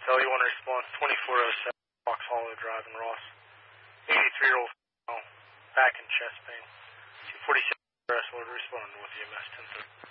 Tell you want to respond 2407 Fox Hollow Drive in Ross. 83-year-old female, back and chest pain. 246 arrest order, respond with EMS 1030.